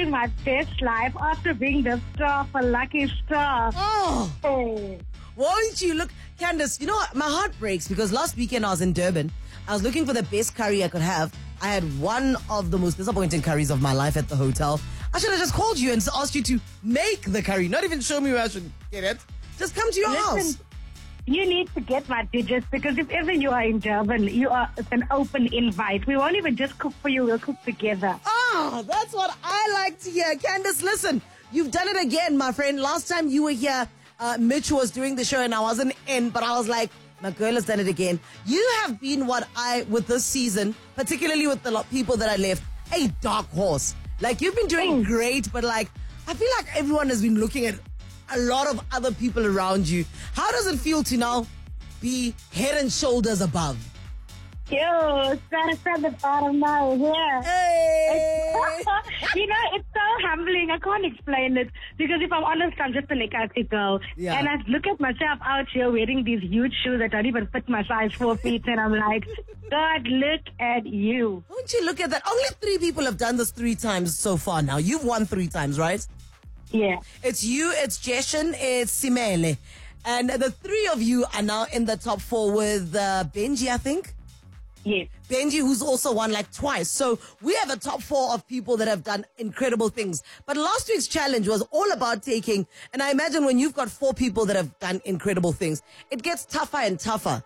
living my best life after being the star for Lucky Star. Oh, Hey. won't you look, Candace? You know what? My heart breaks because last weekend I was in Durban. I was looking for the best curry I could have. I had one of the most disappointing curries of my life at the hotel. I should have just called you and asked you to make the curry, not even show me where I should get it. Just come to your house. Listen, you need to get my digits because if ever you are in Durban, it's an open invite. We won't even just cook for you, we'll cook together. Ah, that's what I like to hear. Candace, listen, you've done it again, my friend. Last time you were here, Mitch was doing the show and I wasn't in, but I was like, my girl has done it again. You have been with this season, particularly with the people that I left, a dark horse. Like, you've been doing great, but like, I feel like everyone has been looking at a lot of other people around you. How does it feel to now be head and shoulders above? Yo, started from the bottom now, yeah. Hey! You know, it's so humbling. I can't explain it because if I'm honest, I'm just a Lekati girl. Yeah. And I look at myself out here wearing these huge shoes that don't even fit my size 4 feet, and I'm like, God, look at you. Won't you look at that? Only 3 people have done this 3 times so far now. You've won 3 times, right? Yeah. It's you, it's Jeshen, it's Simele. And the 3 of you are now in the top 4 with Benji, I think. Yes. Benji, who's also won like twice. So we have a top 4 of people that have done incredible things. But last week's challenge was all about taking, and I imagine when you've got 4 people that have done incredible things, it gets tougher and tougher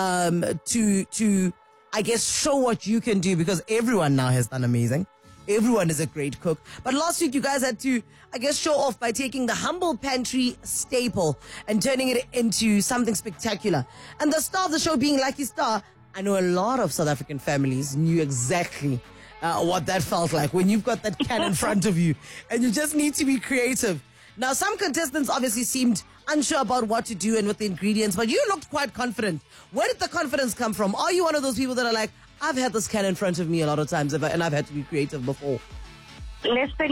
to I guess show what you can do because everyone now has done amazing. Everyone is a great cook. But last week you guys had to, I guess, show off by taking the humble pantry staple and turning it into something spectacular. And the star of the show being Lucky Star, I know a lot of South African families knew exactly what that felt like when you've got that can in front of you and you just need to be creative. Now, some contestants obviously seemed unsure about what to do and with the ingredients, but you looked quite confident. Where did the confidence come from? Are you one of those people that are like, I've had this can in front of me a lot of times and I've had to be creative before? Listen,